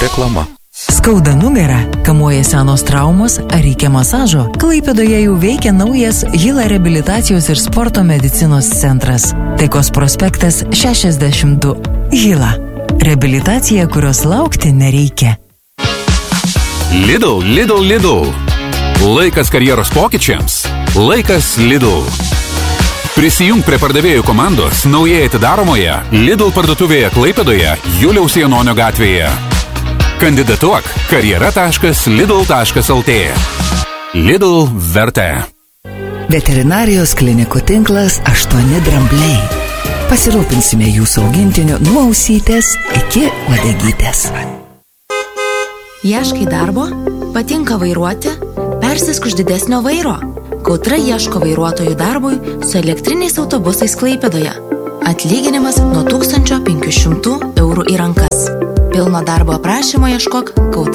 Reklama. Skauda nugarą, kamuoja senos traumos ar reikia masažo? Klaipėdoje jau veikia naujas Hila reabilitacijos ir sporto medicinos centras. Taikos prospektas 62. Hila. Reabilitacija, kurios laukti nereikia. Lidl. Laikas karjeros pokyčiams. Laikas Lidl. Prisijung prie pardavėjų komandos naujai atidaromoje Lidl parduotuvėje Klaipėdoje Juliaus Janonio gatvėje. Kandidatuok karjera.lidl.lt. Lidl vertė. Veterinarijos klinikų tinklas 8 drambliai. Pasirūpinsime jūsų augintiniu nuo ausytės iki uodegytės. Ieškai darbo? Patinka vairuoti? Persisk už didesnio vairo. Kautra ieško vairuotojų darbui su elektriniais autobusais Klaipėdoje. Atlyginimas nuo 1500 eurų į rankas. Pilno darbo aprašymo ieškok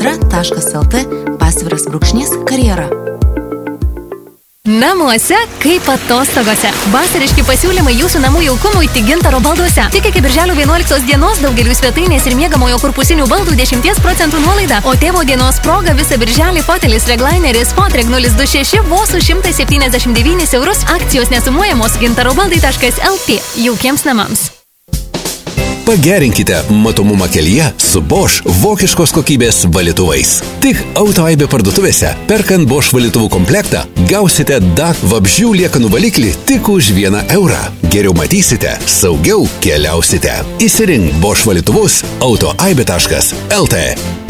kautra.lt/karjera. Namuose kaip atostogose. Vasariški pasiūlymai jūsų namų jaukumui tik Gintaro balduose. Tik iki birželio 11 dienos daugelių svetainės ir miegamojo korpusinių baldų 10% nuolaida. O tėvo dienos proga visą birželį fotelis reglaineris Fotreg 026 vos už 179 eurus. Akcijos nesumuojamos gintarobaldai.lt. Jaukiems namams. Pagerinkite matomumą kelyje su Bosch vokiškos kokybės valytuvais. Tik Autoaibė parduotuvėse, perkant Bosch valytuvų komplektą, gausite DAC vabzdžių liekanų valiklį tik už 1 eurą. Geriau matysite, saugiau keliausite. Įsirink Bosch valytuvus autoaibė.lt.